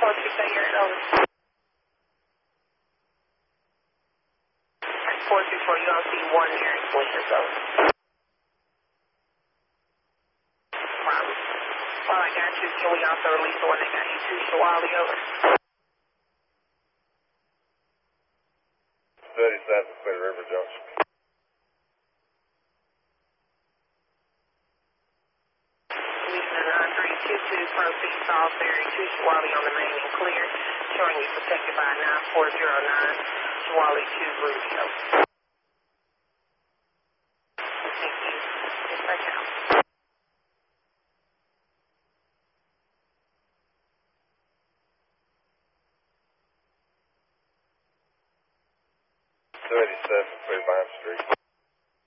over. 424, you don't see one Mary Williams, over. Problem. Well, I got you. Can we also release the one that got you to Shawali, over? 37, Clear River Junction. Houston 9322, proceed Salisbury to Shawali on the main and clear, showing you protected by 9409, Shawali to Ruby, over. Thank you. Dispatch out. 37, Clear Vine Street.